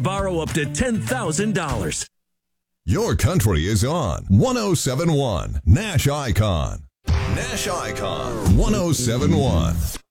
borrow up to $10,000. Your country is on 1071 Nash Icon. Nash Icon 1071.